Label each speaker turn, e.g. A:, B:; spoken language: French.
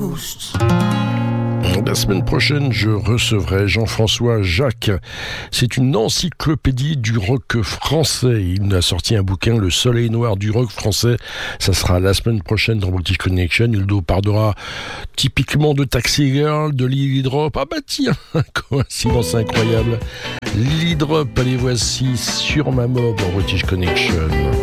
A: La semaine prochaine, je recevrai Jean-François Jacques. C'est une encyclopédie du rock français. Il a sorti un bouquin, Le Soleil Noir du rock français. Ça sera la semaine prochaine dans British Connection. Il nous parlera typiquement de Taxi Girl, de Lily Drop. Ah bah tiens, coïncidence incroyable. Lily Drop, allez voici sur ma mob dans British Connection.